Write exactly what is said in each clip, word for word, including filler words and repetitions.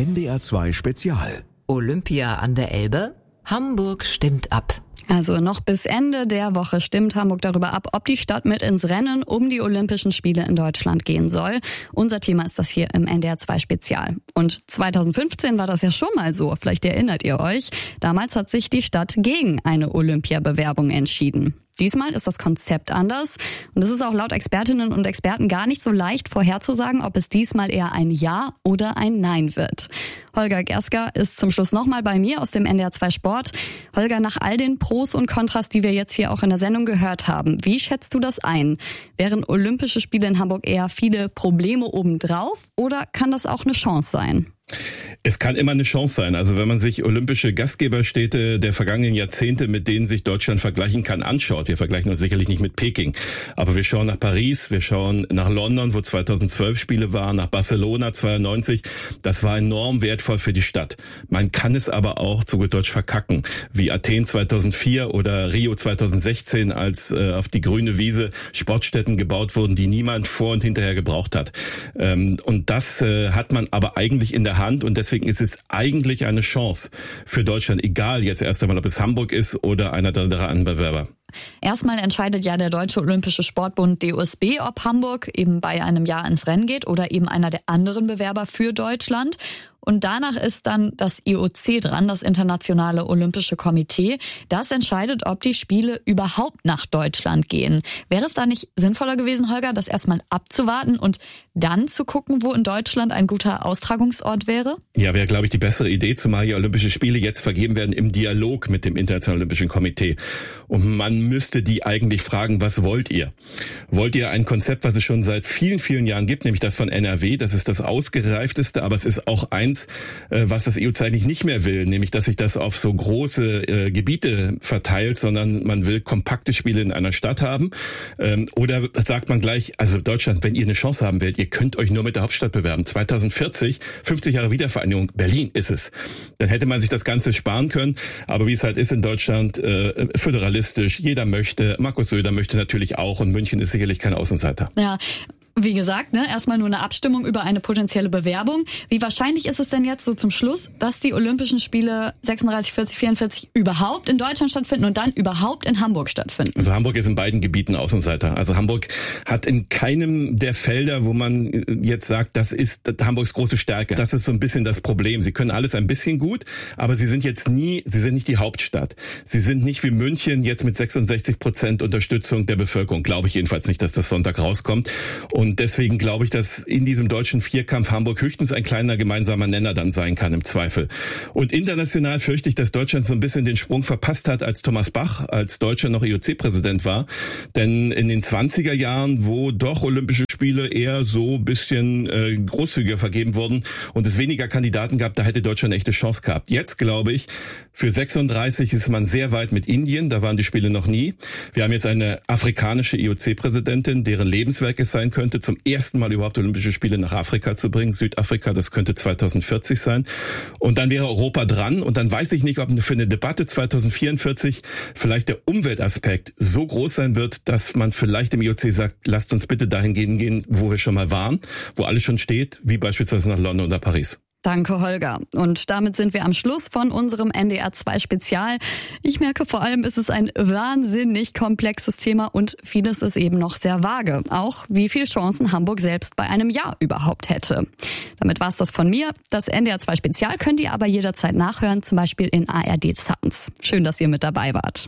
N D R zwei Spezial. Olympia an der Elbe? Hamburg stimmt ab. Also noch bis Ende der Woche stimmt Hamburg darüber ab, ob die Stadt mit ins Rennen um die Olympischen Spiele in Deutschland gehen soll. Unser Thema ist das hier im N D R zwei Spezial. Und zweitausendfünfzehn war das ja schon mal so, vielleicht erinnert ihr euch. Damals hat sich die Stadt gegen eine Olympiabewerbung entschieden. Diesmal ist das Konzept anders und es ist auch laut Expertinnen und Experten gar nicht so leicht vorherzusagen, ob es diesmal eher ein Ja oder ein Nein wird. Holger Gersker ist zum Schluss nochmal bei mir aus dem N D R zwei Sport. Holger, nach all den Pros und Kontras, die wir jetzt hier auch in der Sendung gehört haben, wie schätzt du das ein? Wären Olympische Spiele in Hamburg eher viele Probleme obendrauf oder kann das auch eine Chance sein? Es kann immer eine Chance sein. Also wenn man sich olympische Gastgeberstädte der vergangenen Jahrzehnte, mit denen sich Deutschland vergleichen kann, anschaut. Wir vergleichen uns sicherlich nicht mit Peking. Aber wir schauen nach Paris, wir schauen nach London, wo zweitausendzwölf Spiele waren, nach Barcelona zweiundneunzig. Das war enorm wertvoll für die Stadt. Man kann es aber auch zu gut Deutsch verkacken. Wie Athen zweitausendvier oder Rio zweitausendsechzehn, als äh, auf die grüne Wiese Sportstätten gebaut wurden, die niemand vor und hinterher gebraucht hat. Ähm, und das äh, hat man aber eigentlich in der Hand und deswegen ist es eigentlich eine Chance für Deutschland, egal jetzt erst einmal, ob es Hamburg ist oder einer der anderen Bewerber. Erstmal entscheidet ja der Deutsche Olympische Sportbund D O S B, ob Hamburg eben bei einem Ja ins Rennen geht oder eben einer der anderen Bewerber für Deutschland. Und danach ist dann das I O C dran, das Internationale Olympische Komitee. Das entscheidet, ob die Spiele überhaupt nach Deutschland gehen. Wäre es da nicht sinnvoller gewesen, Holger, das erstmal abzuwarten und dann zu gucken, wo in Deutschland ein guter Austragungsort wäre? Ja, wäre, glaube ich, die bessere Idee, zumal ja Olympische Spiele jetzt vergeben werden im Dialog mit dem Internationalen Olympischen Komitee. Und man müsste die eigentlich fragen, was wollt ihr? Wollt ihr ein Konzept, was es schon seit vielen, vielen Jahren gibt, nämlich das von N R W? Das ist das ausgereifteste, aber es ist auch ein was das I O C eigentlich nicht mehr will, nämlich dass sich das auf so große äh, Gebiete verteilt, sondern man will kompakte Spiele in einer Stadt haben. Ähm, oder sagt man gleich, also Deutschland, wenn ihr eine Chance haben wollt, ihr könnt euch nur mit der Hauptstadt bewerben. zweitausendvierzig, fünfzig Jahre Wiedervereinigung, Berlin ist es. Dann hätte man sich das Ganze sparen können. Aber wie es halt ist in Deutschland, äh, föderalistisch, jeder möchte, Markus Söder möchte natürlich auch und München ist sicherlich kein Außenseiter. Ja. Wie gesagt, ne, erstmal nur eine Abstimmung über eine potenzielle Bewerbung. Wie wahrscheinlich ist es denn jetzt so zum Schluss, dass die Olympischen Spiele sechsunddreißig, vierzig, vierundvierzig überhaupt in Deutschland stattfinden und dann überhaupt in Hamburg stattfinden? Also Hamburg ist in beiden Gebieten Außenseiter. Also Hamburg hat in keinem der Felder, wo man jetzt sagt, das ist Hamburgs große Stärke. Das ist so ein bisschen das Problem. Sie können alles ein bisschen gut, aber sie sind jetzt nie, sie sind nicht die Hauptstadt. Sie sind nicht wie München jetzt mit sechsundsechzig Prozent Unterstützung der Bevölkerung. Glaube ich jedenfalls nicht, dass das Sonntag rauskommt. Und deswegen glaube ich, dass in diesem deutschen Vierkampf Hamburg höchstens ein kleiner gemeinsamer Nenner dann sein kann im Zweifel. Und international fürchte ich, dass Deutschland so ein bisschen den Sprung verpasst hat, als Thomas Bach als Deutscher noch I O C-Präsident war. Denn in den zwanziger Jahren, wo doch Olympische Spiele eher so ein bisschen äh, großzügiger vergeben wurden und es weniger Kandidaten gab, da hätte Deutschland eine echte Chance gehabt. Jetzt glaube ich, für sechsunddreißig ist man sehr weit mit Indien, da waren die Spiele noch nie. Wir haben jetzt eine afrikanische I O C-Präsidentin, deren Lebenswerk es sein könnte, zum ersten Mal überhaupt Olympische Spiele nach Afrika zu bringen. Südafrika, das könnte zweitausendvierzig sein. Und dann wäre Europa dran. Und dann weiß ich nicht, ob für eine Debatte zweitausendvierundvierzig vielleicht der Umweltaspekt so groß sein wird, dass man vielleicht im I O C sagt, lasst uns bitte dahin gehen, wo wir schon mal waren, wo alles schon steht, wie beispielsweise nach London oder Paris. Danke, Holger. Und damit sind wir am Schluss von unserem N D R zwei Spezial. Ich merke vor allem, ist es ein wahnsinnig komplexes Thema und vieles ist eben noch sehr vage. Auch wie viele Chancen Hamburg selbst bei einem Ja überhaupt hätte. Damit war's das von mir. Das N D R zwei Spezial könnt ihr aber jederzeit nachhören, zum Beispiel in A R D Sounds. Schön, dass ihr mit dabei wart.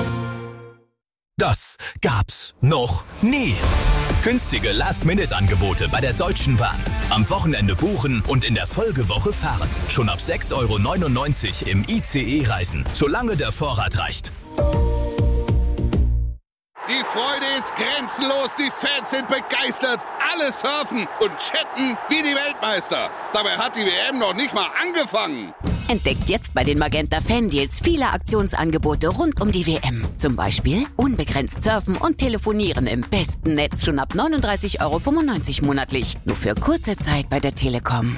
Das gab's noch nie. Günstige Last-Minute-Angebote bei der Deutschen Bahn. Am Wochenende buchen und in der Folgewoche fahren. Schon ab sechs Euro neunundneunzig im I C E-Reisen, solange der Vorrat reicht. Die Freude ist grenzenlos, die Fans sind begeistert, alle surfen und chatten wie die Weltmeister. Dabei hat die W M noch nicht mal angefangen. Entdeckt jetzt bei den Magenta Fan-Deals viele Aktionsangebote rund um die W M. Zum Beispiel unbegrenzt surfen und telefonieren im besten Netz schon ab neununddreißig Euro fünfundneunzig monatlich. Nur für kurze Zeit bei der Telekom.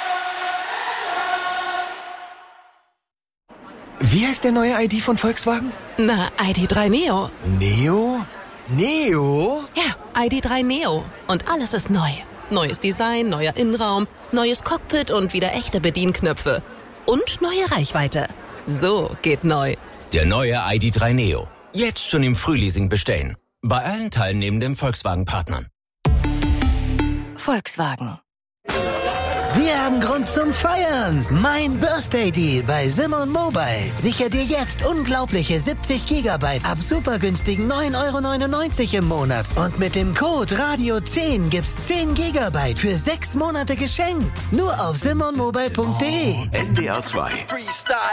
Wie heißt der neue I D von Volkswagen? Na, I D drei Neo. Neo? Neo? Ja, I D drei Neo. Und alles ist neu. neues Design, neuer Innenraum, neues Cockpit und wieder echte Bedienknöpfe. Und neue Reichweite. So geht neu. Der neue I D drei Neo. Jetzt schon im Frühleasing bestellen. Bei allen teilnehmenden Volkswagen-Partnern. Volkswagen. Wir haben Grund zum Feiern. Mein Birthday Deal bei Simon Mobile. Sicher dir jetzt unglaubliche siebzig Gigabyte ab super günstigen neun Euro neunundneunzig im Monat. Und mit dem Code Radio zehn gibt's zehn Gigabyte für sechs Monate geschenkt. Nur auf simon mobile punkt de. N D R zwei. Freestyle.